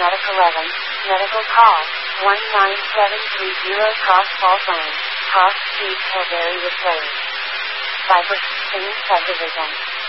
Medic 11, medical call, 19730 Cross Falls Lane, Cross Street, Tilbury, Whitslade. Cypress Springs Subdivision.